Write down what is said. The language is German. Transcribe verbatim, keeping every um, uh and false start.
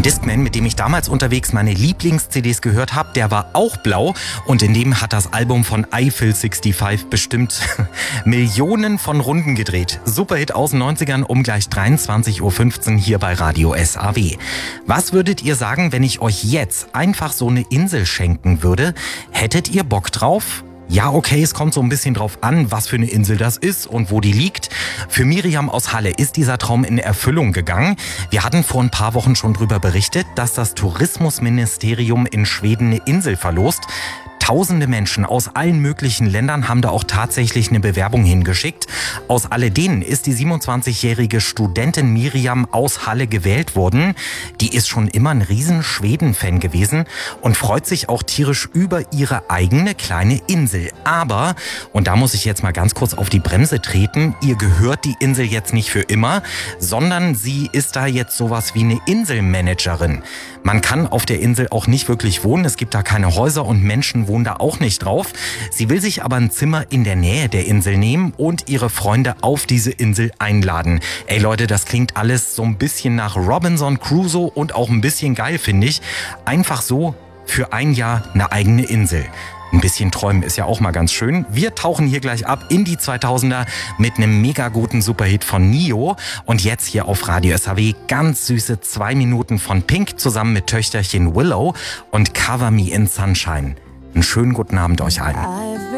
Mein Discman, mit dem ich damals unterwegs meine Lieblings-C Ds gehört habe, der war auch blau und in dem hat das Album von Eiffel fünfundsechzig bestimmt Millionen von Runden gedreht. Superhit aus den neunzigern um gleich dreiundzwanzig Uhr fünfzehn hier bei Radio S A W. Was würdet ihr sagen, wenn ich euch jetzt einfach so eine Insel schenken würde? Hättet ihr Bock drauf? Ja, okay, es kommt so ein bisschen drauf an, was für eine Insel das ist und wo die liegt. Für Miriam aus Halle ist dieser Traum in Erfüllung gegangen. Wir hatten vor ein paar Wochen schon darüber berichtet, dass das Tourismusministerium in Schweden eine Insel verlost. Tausende Menschen aus allen möglichen Ländern haben da auch tatsächlich eine Bewerbung hingeschickt. Aus alledem ist die siebenundzwanzigjährige Studentin Miriam aus Halle gewählt worden. Die ist schon immer ein riesen Schweden-Fan gewesen und freut sich auch tierisch über ihre eigene kleine Insel. Aber, und da muss ich jetzt mal ganz kurz auf die Bremse treten, ihr gehört die Insel jetzt nicht für immer, sondern sie ist da jetzt sowas wie eine Inselmanagerin. Man kann auf der Insel auch nicht wirklich wohnen, es gibt da keine Häuser und Menschen wohnen da auch nicht drauf. Sie will sich aber ein Zimmer in der Nähe der Insel nehmen und ihre Freunde auf diese Insel einladen. Ey Leute, das klingt alles so ein bisschen nach Robinson Crusoe und auch ein bisschen geil, finde ich. Einfach so für ein Jahr eine eigene Insel. Ein bisschen träumen ist ja auch mal ganz schön. Wir tauchen hier gleich ab in die zweitausender mit einem mega guten Superhit von Nio. Und jetzt hier auf Radio S A W ganz süße zwei Minuten von Pink zusammen mit Töchterchen Willow und Cover Me in Sunshine. Einen schönen guten Abend euch allen.